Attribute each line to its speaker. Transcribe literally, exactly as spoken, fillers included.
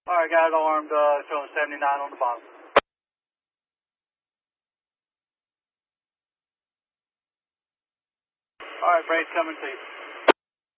Speaker 1: All right, got it armed, uh, showing seventy-nine on the bottom. All right, Brade's coming to you.